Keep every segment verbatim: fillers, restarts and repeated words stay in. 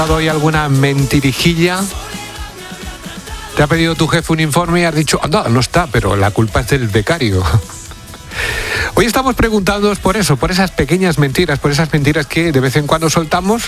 ¿Hay alguna mentirijilla? ¿Te ha pedido tu jefe un informe y has dicho, anda, no está, pero la culpa es del becario? Hoy estamos preguntándonos por eso, por esas pequeñas mentiras, por esas mentiras que de vez en cuando soltamos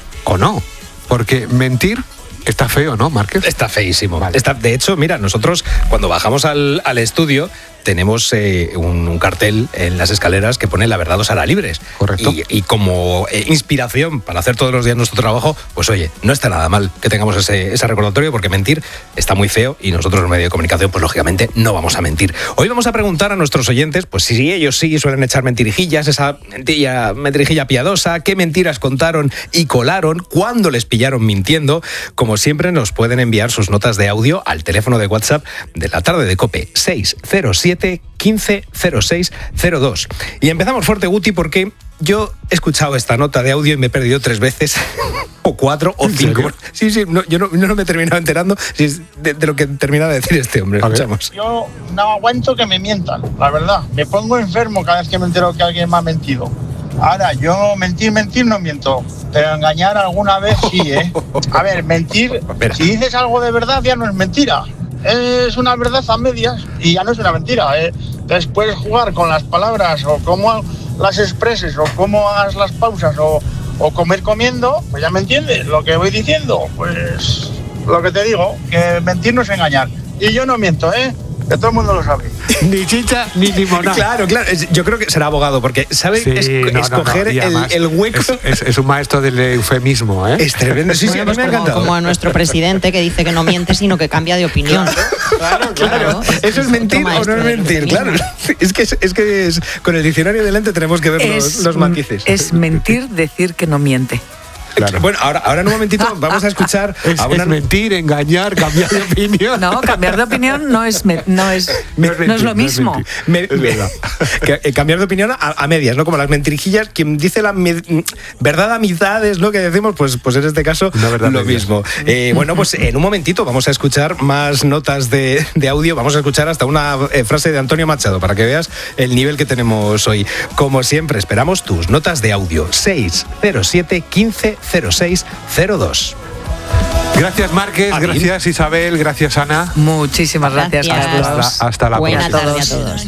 o no. Porque mentir está feo, ¿no, Márquez? Está feísimo. Vale. Está, de hecho, mira, nosotros cuando bajamos al, al estudio tenemos eh, un, un cartel en las escaleras que pone la verdad os hará libres. Correcto. Y, y como eh, inspiración para hacer todos los días nuestro trabajo, pues oye, no está nada mal que tengamos ese, ese recordatorio, porque mentir está muy feo y nosotros en medio de comunicación, pues lógicamente no vamos a mentir. Hoy vamos a preguntar a nuestros oyentes, pues si ellos sí suelen echar mentirijillas, esa mentira, mentirijilla piadosa, qué mentiras contaron y colaron, cuándo les pillaron mintiendo. Como siempre, nos pueden enviar sus notas de audio al teléfono de WhatsApp de la tarde de COPE, seis cero siete, quince cero seis cero dos. Y empezamos fuerte, Guti, porque yo he escuchado esta nota de audio y me he perdido tres veces, o cuatro, o cinco. Sí, sí, no, yo no, no me he terminado enterando de, de lo que termina de decir este hombre. Escuchamos. Yo no aguanto que me mientan, la verdad. Me pongo enfermo cada vez que me entero que alguien me ha mentido. Ahora, yo mentir, mentir no miento, pero engañar alguna vez sí, ¿eh? A ver, mentir, si dices algo de verdad ya no es mentira. Es una verdad a medias y ya no es una mentira, ¿eh? Entonces puedes jugar con las palabras o cómo las expreses o cómo hagas las pausas o, o comer comiendo, pues ya me entiendes lo que voy diciendo. Pues lo que te digo, que mentir no es engañar. Y yo no miento, ¿eh? Que todo el mundo lo sabe. Ni chicha ni limonada. Claro, claro. Yo creo que será abogado porque sabe Sí, es, no, escoger no, no. el, el hueco. Es, es, es un maestro del eufemismo, ¿eh? Es tremendo. Sí, sí, Bueno, a mí me ha pues como, encantado. como a nuestro presidente, que dice que no miente, sino que cambia de opinión. Claro, claro. es- Eso es es mentir otro o no maestro es del mentir, claro. eufemismo. Es que, es, es que es, con el diccionario delante tenemos que ver Es, los, los matices. es mentir decir que no miente. Claro. Bueno, ahora, ahora en un momentito vamos a escuchar Es, a una... es mentir, engañar, cambiar de opinión. No, cambiar de opinión no es, me- no es, No es no es lo mentir, no es mismo. mentir. Me- Es verdad. que, eh, cambiar de opinión a, a medias, ¿no? Como las mentirijillas, quien dice la me- verdad a mitades, ¿no? Que decimos, pues, pues en este caso Una verdad lo medias. mismo. Eh, bueno, pues en un momentito vamos a escuchar más notas de, de audio, vamos a escuchar hasta una eh, frase de Antonio Machado para que veas el nivel que tenemos hoy. Como siempre, esperamos tus notas de audio, seis cero siete, quince cero seis cero dos. Gracias, Márquez. A ti. Gracias, Isabel. Gracias, Ana. Muchísimas gracias, Gracias. Carlos. Hasta, hasta la Buena próxima. tarde a todos.